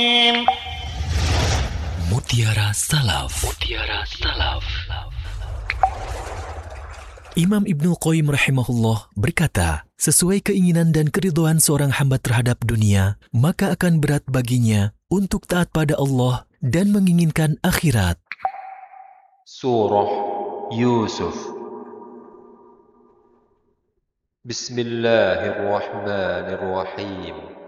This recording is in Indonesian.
Mutiara Salaf. Mutiara Salaf. Imam Ibnu Qayyim rahimahullah berkata, sesuai keinginan dan keridhaan seorang hamba terhadap dunia, maka akan berat baginya untuk taat pada Allah dan menginginkan akhirat. Surah Yusuf. Bismillahirrahmanirrahim.